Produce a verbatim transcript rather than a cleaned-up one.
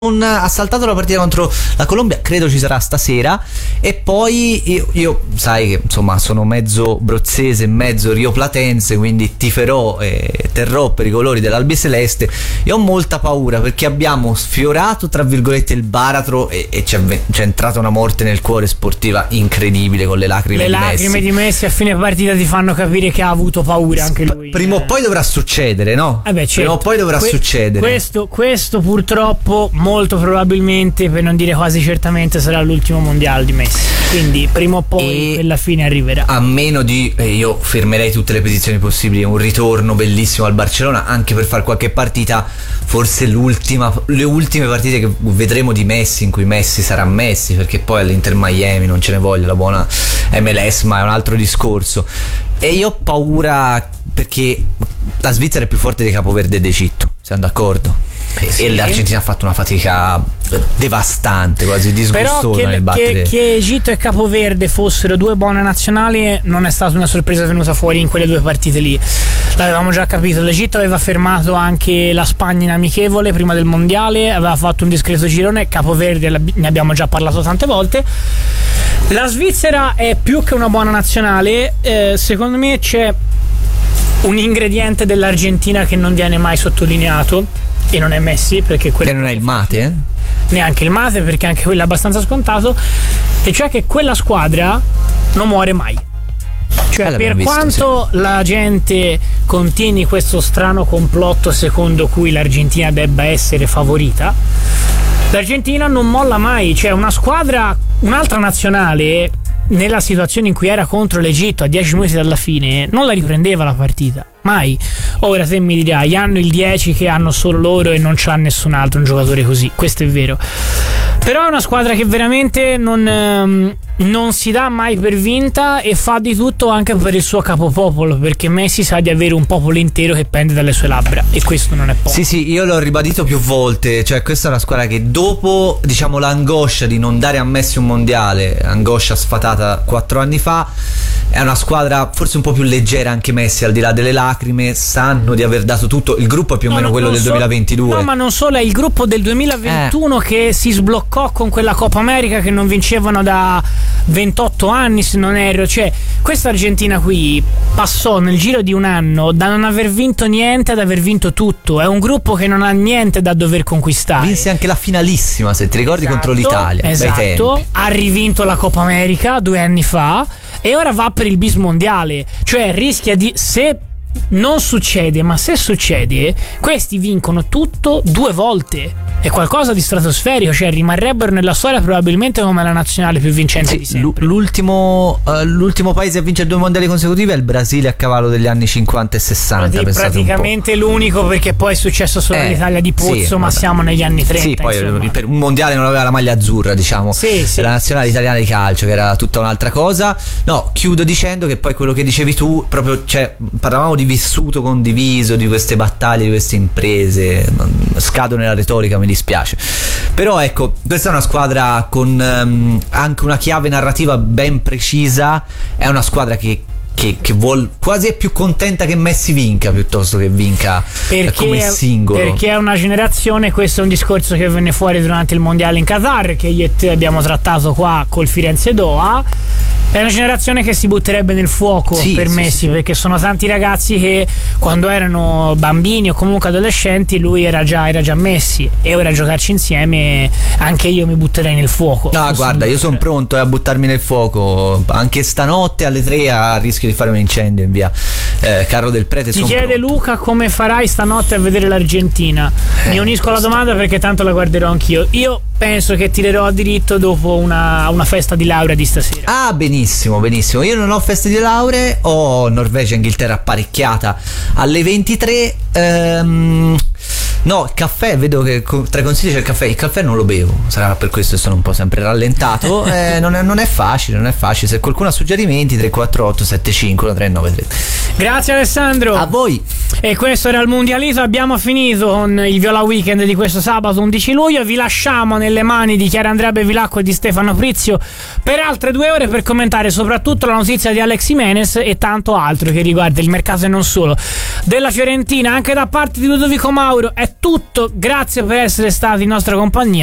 Un, ha saltato la partita contro la Colombia, credo ci sarà stasera. E poi io, io sai che insomma sono mezzo brozzese, mezzo rioplatense, quindi tiferò e terrò per i colori dell'Albiceleste. E ho molta paura perché abbiamo sfiorato tra virgolette il baratro e, e c'è, c'è entrata una morte nel cuore sportiva incredibile con le lacrime le di lacrime Messi. di Messi a fine partita ti fanno capire che ha avuto paura anche lui. Prima o poi dovrà succedere, no? Eh beh, certo. Prima o poi dovrà que- succedere. Questo, questo purtroppo molto probabilmente, per non dire quasi certamente, sarà l'ultimo mondiale di Messi. Quindi prima o poi E quella fine arriverà. A meno di, eh, io fermerei tutte le posizioni possibili, un ritorno bellissimo al Barcellona, anche per fare qualche partita, forse l'ultima, le ultime partite che vedremo di Messi, in cui Messi sarà Messi, perché poi all'Inter Miami non ce ne voglio, la buona M L S, ma è un altro discorso. E io ho paura perché la Svizzera è più forte di Capoverde ed Egitto, siamo d'accordo? Eh sì. E l'Argentina ha fatto una fatica devastante, quasi disgustosa che, nel battere. Che, che Egitto e Capoverde fossero due buone nazionali non è stata una sorpresa venuta fuori in quelle due partite lì, l'avevamo già capito. L'Egitto aveva fermato anche la Spagna in amichevole prima del mondiale, aveva fatto un discreto girone. Capoverde ne abbiamo già parlato tante volte. La Svizzera è più che una buona nazionale, eh, secondo me c'è un ingrediente dell'Argentina che non viene mai sottolineato, e non è Messi, perché quello che non è il mate, eh? Neanche il mate, perché anche quello è abbastanza scontato, e cioè che quella squadra non muore mai. Cioè, eh, per visto, quanto sì. La gente contiene questo strano complotto secondo cui l'Argentina debba essere favorita, l'Argentina non molla mai. Cioè, una squadra, un'altra nazionale, nella situazione in cui era contro l'Egitto a dieci minuti dalla fine, non la riprendeva la partita, mai. Ora te mi dirai, hanno il dieci che hanno solo loro e non c'ha nessun altro un giocatore così, questo è vero, però è una squadra che veramente non, ehm, non si dà mai per vinta e fa di tutto anche per il suo capopopolo, perché Messi sa di avere un popolo intero che pende dalle sue labbra, e questo non è poco. Sì sì, io l'ho ribadito più volte, cioè questa è una squadra che dopo, diciamo, l'angoscia di non dare a Messi un mondiale, angoscia sfatata quattro anni fa, è una squadra forse un po' più leggera. Anche Messi, al di là delle lacrime, sanno di aver dato tutto. Il gruppo è più o no, meno quello del so, duemilaventidue. No, ma non solo, è il gruppo del duemilaventuno eh. che si sbloccò con quella Coppa America che non vincevano da ventotto anni, se non erro. Cioè, questa Argentina qui passò nel giro di un anno da non aver vinto niente ad aver vinto tutto. È un gruppo che non ha niente da dover conquistare. Vinse anche la finalissima, se ti ricordi, esatto, contro l'Italia. Esatto, ha rivinto la Coppa America due anni fa e ora va per il bis mondiale. Cioè rischia di, se non succede, ma se succede, questi vincono tutto due volte. È qualcosa di stratosferico, cioè rimarrebbero nella storia probabilmente come la nazionale più vincente sì, di sempre. L'ultimo, uh, l'ultimo paese a vincere due mondiali consecutivi è il Brasile a cavallo degli anni cinquanta e sessanta. Prati, praticamente un l'unico, perché poi è successo solo eh, all'Italia di Pozzo, sì, ma siamo negli anni trenta. Sì, poi insomma. Per un mondiale non aveva la maglia azzurra, diciamo, sì, sì. La nazionale italiana di calcio, che era tutta un'altra cosa. No, chiudo dicendo che poi quello che dicevi tu, proprio, cioè, parlavamo di vissuto condiviso, di queste battaglie, di queste imprese. Scado nella retorica, mi dispiace, però ecco, questa è una squadra con um, anche una chiave narrativa ben precisa. È una squadra che Che, che vuol, quasi è più contenta che Messi vinca piuttosto che vinca perché, come singolo, perché è una generazione, questo è un discorso che venne fuori durante il mondiale in Qatar, che io e te abbiamo trattato qua col Firenze Doha. È una generazione che si butterebbe nel fuoco sì, per Messi, sì, sì. Perché sono tanti ragazzi che quando erano bambini o comunque adolescenti lui era già, era già Messi, e ora a giocarci insieme anche io mi butterei nel fuoco. No, guarda, io sono pronto a buttarmi nel fuoco anche stanotte alle tre, a rischio di fare un incendio in via eh, Carlo del Prete. Ti chiede pronto. Luca, come farai stanotte a vedere l'Argentina? Mi unisco alla domanda perché tanto la guarderò anch'io. Io penso che tirerò a diritto dopo una, una festa di laurea di stasera. Ah, benissimo, benissimo. Io non ho feste di laurea, ho Norvegia Inghilterra apparecchiata alle ventitré. Ehm, no, il caffè, vedo che tra i consigli c'è il caffè. Il caffè non lo bevo, sarà per questo che sono un po' sempre rallentato. eh, non, è, non è facile, non è facile. Se qualcuno ha suggerimenti, tre quattro otto sette cinque tre nove tre. Grazie Alessandro. A voi. E questo era il Mundialito. Abbiamo finito con il Viola Weekend di questo sabato undici luglio. Vi lasciamo nelle mani di Chiara Andrea Bevilacqua e di Stefano Prizio per altre due ore per commentare soprattutto la notizia di Alex Jimenez e tanto altro che riguarda il mercato e non solo della Fiorentina. Anche da parte di Ludovico Mauro è tutto, grazie per essere stati in nostra compagnia.